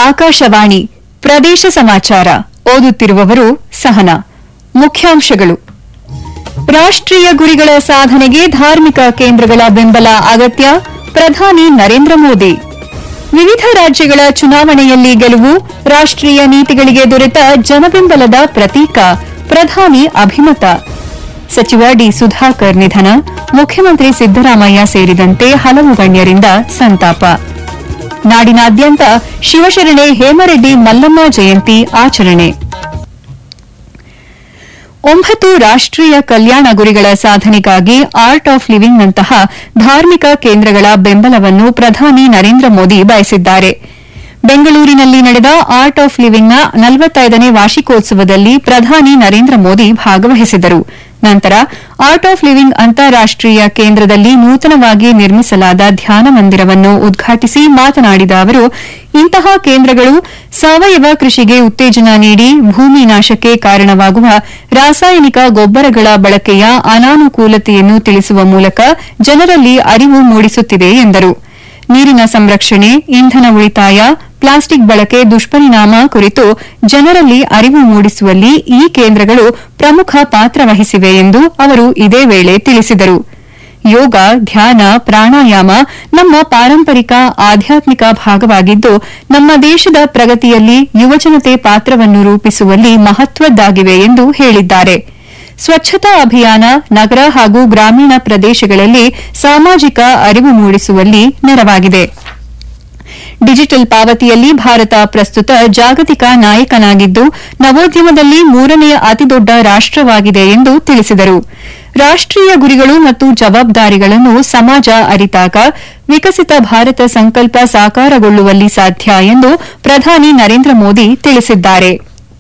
ಆಕಾಶವಾಣಿ ಪ್ರದೇಶ ಸಮಾಚಾರ ಓದುತ್ತಿರುವವರು ಸಹನಾ. ಮುಖ್ಯಾಂಶಗಳು. ರಾಷ್ಟ್ರೀಯ ಗುರಿಗಳ ಸಾಧನೆಗೆ ಧಾರ್ಮಿಕ ಕೇಂದ್ರಗಳ ಬೆಂಬಲ ಅಗತ್ಯ, ಪ್ರಧಾನಿ ನರೇಂದ್ರ ಮೋದಿ. ವಿವಿಧ ರಾಜ್ಯಗಳ ಚುನಾವಣೆಯಲ್ಲಿ ಗೆಲುವು, ರಾಷ್ಟ್ರೀಯ ನೀತಿಗಳಿಗೆ ದೊರೆತ ಜನಬೆಂಬಲದ ಪ್ರತೀಕ, ಪ್ರಧಾನಿ ಅಭಿಮತ. ಸಚಿವ ಡಿ ಸುಧಾಕರ್ ನಿಧನ, ಮುಖ್ಯಮಂತ್ರಿ ಸಿದ್ದರಾಮಯ್ಯ ಸೇರಿದಂತೆ ಹಲವು ಗಣ್ಯರಿಂದ ಸಂತಾಪ. ನಾಡಿನಾದ್ಯಂತ ಶಿವಶರಣೆ ಹೇಮರೆಡ್ಡಿ ಮಲ್ಲಮ್ಮ ಜಯಂತಿ ಆಚರಣೆ. 9 ರಾಷ್ಟ್ರೀಯ ಕಲ್ಯಾಣ ಗುರಿಗಳ ಸಾಧನೆಗಾಗಿ ಆರ್ಟ್ ಆಫ್ ಲಿವಿಂಗ್ನಂತಹ ಧಾರ್ಮಿಕ ಕೇಂದ್ರಗಳ ಬೆಂಬಲವನ್ನು ಪ್ರಧಾನಿ ನರೇಂದ್ರ ಮೋದಿ ಬಯಸಿದ್ದಾರೆ. ಬೆಂಗಳೂರಿನಲ್ಲಿ ನಡೆದ ಆರ್ಟ್ ಆಫ್ ಲಿವಿಂಗ್ನ 45ನೇ ವಾರ್ಷಿಕೋತ್ಸವದಲ್ಲಿ ಪ್ರಧಾನಿ ನರೇಂದ್ರ ಮೋದಿ ಭಾಗವಹಿಸಿದರು. ನಂತರ ಆರ್ಟ್ ಆಫ್ ಲಿವಿಂಗ್ ಅಂತಾರಾಷ್ಟೀಯ ಕೇಂದ್ರದಲ್ಲಿ ನೂತನವಾಗಿ ನಿರ್ಮಿಸಲಾದ ಧ್ಯಾನ ಮಂದಿರವನ್ನು ಉದ್ಘಾಟಿಸಿ ಮಾತನಾಡಿದ ಅವರು, ಇಂತಹ ಕೇಂದ್ರಗಳು ಸಾವಯವ ಕೃಷಿಗೆ ಉತ್ತೇಜನ ನೀಡಿ ಭೂಮಿ ನಾಶಕ್ಕೆ ಕಾರಣವಾಗುವ ರಾಸಾಯನಿಕ ಗೊಬ್ಬರಗಳ ಬಳಕೆಯ ಅನಾನುಕೂಲತೆಯನ್ನು ತಿಳಿಸುವ ಮೂಲಕ ಜನರಲ್ಲಿ ಅರಿವು ಮೂಡಿಸುತ್ತಿದೆ ಎಂದರು. ನೀರಿನ ಸಂರಕ್ಷಣೆ, ಇಂಧನ ಉಳಿತಾಯ, ಪ್ಲಾಸ್ಟಿಕ್ ಬಳಕೆ ದುಷ್ಪರಿಣಾಮ ಕುರಿತು ಜನರಲ್ಲಿ ಅರಿವು ಮೂಡಿಸುವಲ್ಲಿ ಈ ಕೇಂದ್ರಗಳು ಪ್ರಮುಖ ಪಾತ್ರ ವಹಿಸಿವೆ ಎಂದು ಅವರು ಇದೇ ವೇಳೆ ತಿಳಿಸಿದರು. ಯೋಗ, ಧ್ಯಾನ, ಪ್ರಾಣಾಯಾಮ ನಮ್ಮ ಪಾರಂಪರಿಕ ಆಧ್ಯಾತ್ಮಿಕ ಭಾಗವಾಗಿದ್ದು, ನಮ್ಮ ದೇಶದ ಪ್ರಗತಿಯಲ್ಲಿ ಯುವಜನತೆ ಪಾತ್ರವನ್ನು ರೂಪಿಸುವಲ್ಲಿ ಮಹತ್ವದ್ದಾಗಿವೆ ಎಂದು ಹೇಳಿದ್ದಾರೆ. ಸ್ವಚ್ಛತಾ ಅಭಿಯಾನ ನಗರ ಹಾಗೂ ಗ್ರಾಮೀಣ ಪ್ರದೇಶಗಳಲ್ಲಿ ಸಾಮಾಜಿಕ ಅರಿವು ಮೂಡಿಸುವಲ್ಲಿ ನೆರವಾಗಿದೆ. ಡಿಜಿಟಲ್ ಪಾವತಿಯಲ್ಲಿ ಭಾರತ ಪ್ರಸ್ತುತ ಜಾಗತಿಕ ನಾಯಕನಾಗಿದ್ದು, ನವೋದ್ಯಮದಲ್ಲಿ 3ನೇ ಅತಿದೊಡ್ಡ ರಾಷ್ಟವಾಗಿದೆ ಎಂದು ತಿಳಿಸಿದರು. ರಾಷ್ಟ್ರೀಯ ಗುರಿಗಳು ಮತ್ತು ಜವಾಬ್ದಾರಿಗಳನ್ನು ಸಮಾಜ ಅರಿತಾಗ ವಿಕಸಿತ ಭಾರತ ಸಂಕಲ್ಪ ಸಾಕಾರಗೊಳ್ಳುವಲ್ಲಿ ಸಾಧ್ಯ ಎಂದು ಪ್ರಧಾನಿ ನರೇಂದ್ರ ಮೋದಿ ತಿಳಿಸಿದ್ದಾರೆ.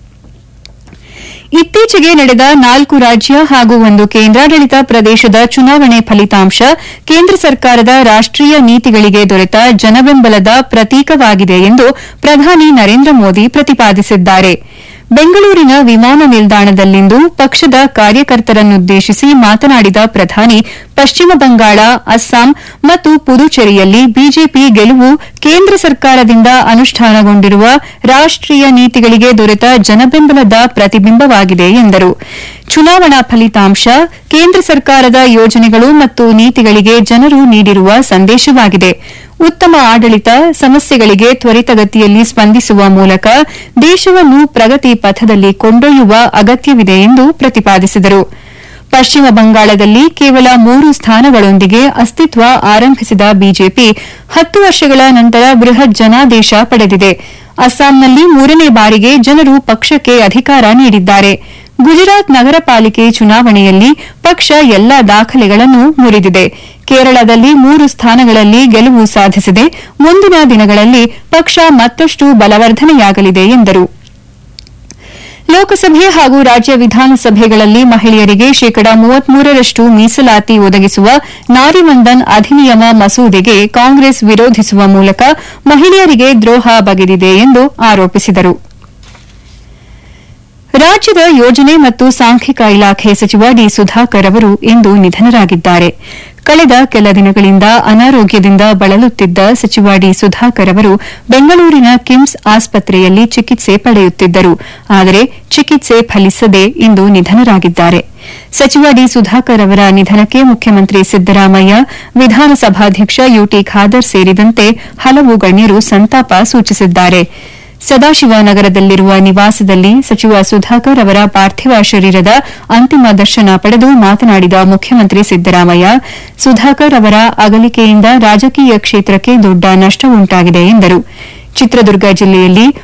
ಇತ್ತೀಚೆಗೆ ನಡೆದ 4 ರಾಜ್ಯ ಹಾಗೂ 1 ಕೇಂದ್ರಾಡಳಿತ ಪ್ರದೇಶದ ಚುನಾವಣೆ ಫಲಿತಾಂಶ ಕೇಂದ್ರ ಸರ್ಕಾರದ ರಾಷ್ಟ್ರೀಯ ನೀತಿಗಳಿಗೆ ದೊರೆತ ಜನಬೆಂಬಲದ ಪ್ರತೀಕವಾಗಿದೆ ಎಂದು ಪ್ರಧಾನಿ ನರೇಂದ್ರ ಮೋದಿ ಪ್ರತಿಪಾದಿಸಿದ್ದಾರೆ. ಬೆಂಗಳೂರಿನ ವಿಮಾನ ನಿಲ್ದಾಣದಲ್ಲಿಂದು ಪಕ್ಷದ ಕಾರ್ಯಕರ್ತರನ್ನುದ್ದೇಶಿಸಿ ಮಾತನಾಡಿದ ಪ್ರಧಾನಿ, ಪಶ್ಚಿಮ ಬಂಗಾಳ, ಅಸ್ಸಾಂ ಮತ್ತು ಪುದುಚೇರಿಯಲ್ಲಿ ಬಿಜೆಪಿ ಗೆಲುವು ಕೇಂದ್ರ ಸರ್ಕಾರದಿಂದ ಅನುಷ್ಠಾನಗೊಂಡಿರುವ ರಾಷ್ಟ್ರೀಯ ನೀತಿಗಳಿಗೆ ದೊರೆತ ಜನಬೆಂಬಲದ ಪ್ರತಿಬಿಂಬವಾಗಿದೆ ಎಂದರು. ಚುನಾವಣಾ ಫಲಿತಾಂಶ ಕೇಂದ್ರ ಸರ್ಕಾರದ ಯೋಜನೆಗಳು ಮತ್ತು ನೀತಿಗಳಿಗೆ ಜನರು ನೀಡಿರುವ ಸಂದೇಶವಾಗಿದೆ. ಉತ್ತಮ ಆಡಳಿತ, ಸಮಸ್ಯೆಗಳಿಗೆ ತ್ವರಿತಗತಿಯಲ್ಲಿ ಸ್ಪಂದಿಸುವ ಮೂಲಕ ದೇಶವನ್ನು ಪ್ರಗತಿ ಪಥದಲ್ಲಿ ಕೊಂಡೊಯ್ಯುವ ಅಗತ್ಯವಿದೆ ಎಂದು ಪ್ರತಿಪಾದಿಸಿದರು. ಪಶ್ಚಿಮ ಬಂಗಾಳದಲ್ಲಿ ಕೇವಲ 3 ಸ್ಥಾನಗಳೊಂದಿಗೆ ಅಸ್ತಿತ್ವ ಆರಂಭಿಸಿದ ಬಿಜೆಪಿ 10 ವರ್ಷಗಳ ನಂತರ ಬೃಹತ್ ಜನಾದೇಶ ಪಡೆದಿದೆ. ಅಸ್ಸಾಂನಲ್ಲಿ 3ನೇ ಬಾರಿಗೆ ಜನರು ಪಕ್ಷಕ್ಕೆ ಅಧಿಕಾರ ನೀಡಿದ್ದಾರೆ. ಗುಜರಾತ್ ನಗರ ಪಾಲಿಕೆ ಚುನಾವಣೆಯಲ್ಲಿ ಪಕ್ಷ ಎಲ್ಲಾ ದಾಖಲೆಗಳನ್ನು ಮುರಿದಿದೆ. ಕೇರಳದಲ್ಲಿ 3 ಸ್ಥಾನಗಳಲ್ಲಿ ಗೆಲುವು ಸಾಧಿಸಿದೆ. ಮುಂದಿನ ದಿನಗಳಲ್ಲಿ ಪಕ್ಷ ಮತ್ತಷ್ಟು ಬಲವರ್ಧನೆಯಾಗಲಿದೆ ಎಂದರು. ಲೋಕಸಭೆ ಹಾಗೂ ರಾಜ್ಯ ವಿಧಾನಸಭೆಗಳಲ್ಲಿ ಮಹಿಳೆಯರಿಗೆ ಶೇಕಡಾ 33ರಷ್ಟು ಮೀಸಲಾತಿ ಒದಗಿಸುವ ನಾರಿವಂದನ್ ಅಧಿನಿಯಮ ಮಸೂದೆಗೆ ಕಾಂಗ್ರೆಸ್ ವಿರೋಧಿಸುವ ಮೂಲಕ ಮಹಿಳೆಯರಿಗೆ ದ್ರೋಹ ಬಗೆದಿದೆ ಎಂದು ಆರೋಪಿಸಿದರು. ರಾಜ್ಯದ ಯೋಜನೆ ಮತ್ತು ಸಾಂಖ್ಯಿಕ ಇಲಾಖೆ ಸಚಿವ ಡಿ ಸುಧಾಕರ್ ಅವರು ಇಂದು ನಿಧನರಾಗಿದ್ದಾರೆ. ಕಳೆದ ಕೆಲ ದಿನಗಳಿಂದ ಅನಾರೋಗ್ಯದಿಂದ ಬಳಲುತ್ತಿದ್ದ ಸಚಿವ ಡಿ ಸುಧಾಕರ್ ಅವರು ಬೆಂಗಳೂರಿನ ಕಿಮ್ಸ್ ಆಸ್ಪತ್ರೆಯಲ್ಲಿ ಚಿಕಿತ್ಸೆ ಪಡೆಯುತ್ತಿದ್ದರು. ಆದರೆ ಚಿಕಿತ್ಸೆ ಫಲಿಸದೆ ಇಂದು ನಿಧನರಾಗಿದ್ದಾರೆ. ಸಚಿವ ಡಿ ಸುಧಾಕರ್ ಅವರ ನಿಧನಕ್ಕೆ ಮುಖ್ಯಮಂತ್ರಿ ಸಿದ್ದರಾಮಯ್ಯ, ವಿಧಾನಸಭಾಧ್ಯಕ್ಷ ಯುಟಿ ಖಾದರ್ ಸೇರಿದಂತೆ ಹಲವು ಗಣ್ಯರು ಸಂತಾಪ ಸೂಚಿಸಿದ್ದಾರೆ. ಸದಾಶಿವನಗರದಲ್ಲಿರುವ ನಿವಾಸದಲ್ಲಿ ಸಚಿವ ಸುಧಾಕರ್ ಅವರ ಪಾರ್ಥಿವ ಶರೀರದ ಅಂತಿಮ ದರ್ಶನ ಪಡೆದು ಮಾತನಾಡಿದ ಮುಖ್ಯಮಂತ್ರಿ ಸಿದ್ದರಾಮಯ್ಯ, ಸುಧಾಕರ್ ಅವರ ಅಗಲಿಕೆಯಿಂದ ರಾಜಕೀಯ ಕ್ಷೇತ್ರಕ್ಕೆ ದೊಡ್ಡ ನಷ್ಟ ಉಂಟಾಗಿದೆ ಎಂದರು. ಚಿತ್ರದುರ್ಗ ಜಿಲ್ಲೆಯಲ್ಲಿ